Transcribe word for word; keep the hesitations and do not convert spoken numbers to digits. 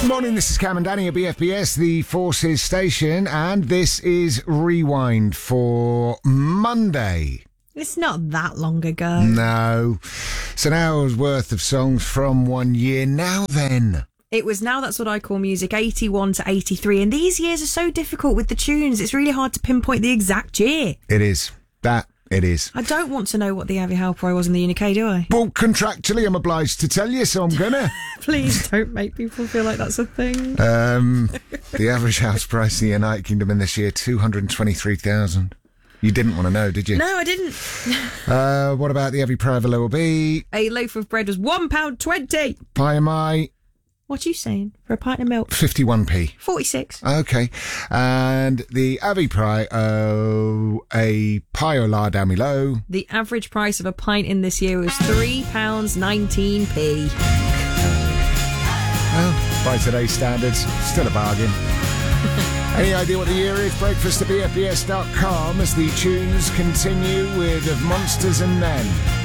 Morning, this is Cam and Danny at B F B S, the Forces station, and this is Rewind for Monday. It's not that long ago. No. It's an hour's worth of songs from one year. Now then. It was Now That's What I Call Music, eighty-one to eighty-three, and these years are so difficult with the tunes, it's really hard to pinpoint the exact year. It is. That it is. I don't want to know what the Abbey House Prize was in the U K, do I? Well, contractually, I'm obliged to tell you, so I'm gonna. Please don't make people feel like that's a thing. Um, the average house price in the United Kingdom in this year, two hundred twenty-three thousand. You didn't want to know, did you? No, I didn't. Uh, what about the Abbey Private Lower B? A loaf of bread was one pound twenty. Pie am I? What are you saying? For a pint of milk? fifty-one p. forty-six. Okay. And the Abbey Pie, oh, a pie au lard down below. The average price of a pint in this year was three pounds nineteen p. Well, by today's standards, still a bargain. Any idea what the year is? Breakfast at B F B S dot com as the tunes continue with Of Monsters and Men.